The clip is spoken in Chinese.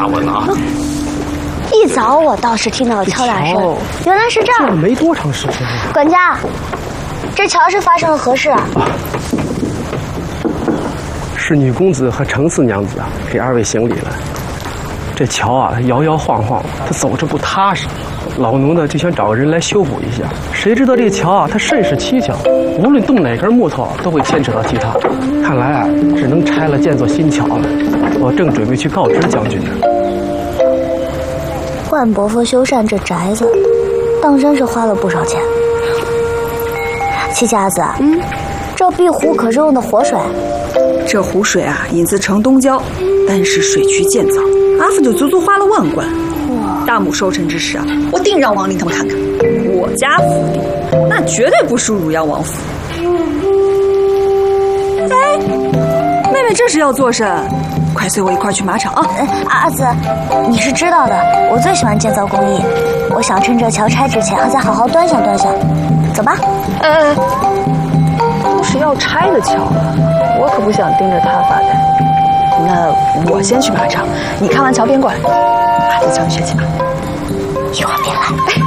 查问啊。 一早我倒是听到了敲打声，原来是这儿。 没多长时间。 管家，这桥是发生了何事啊？ 是女公子和程四娘子啊，给二位行礼了。这桥啊，它摇摇晃晃，它走着不踏实。老农呢就想找个人来修补一下，谁知道这桥啊，它甚是蹊跷，无论动哪根木头都会牵扯到其他。看来啊，只能拆了建座新桥了。我正准备去告知将军呢。 万伯父修缮这宅子，当真是花了不少钱。七家子，这碧湖可是用的活水。 这湖水啊，引自城东郊，但是水渠建造，阿父就足足花了万贯。大亩收成之时啊，我定让王林他们看看，我家府邸那绝对不输汝阳王府。哎，妹妹这是要做甚？快随我一块去马场啊！ 阿紫，你是知道的，我最喜欢建造工艺，我想趁这桥拆之前，再好好端详端详。走吧。 都是要拆的桥了，我可不想盯着他发呆。那我先去马场，你看完桥边过来，再教你学骑马。 一会儿别来。